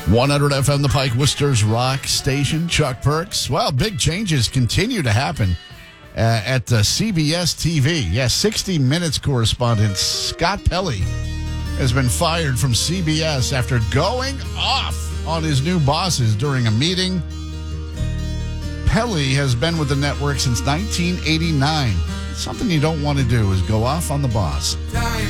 100 FM, the Pike Worcester's rock station. Chuck Perks. Well, big changes continue to happen at CBS TV. Yeah, 60 Minutes correspondent Scott Pelley has been fired from CBS after going off on his new bosses during a meeting. Pelley has been with the network since 1989. Something you don't want to do is go off on the boss.